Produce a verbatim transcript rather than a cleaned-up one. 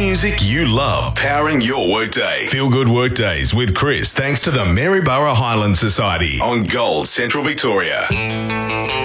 music you love, powering your workday. Feel Good Workdays with Chris, thanks to the Maryborough Highland Society on Gold Central Victoria.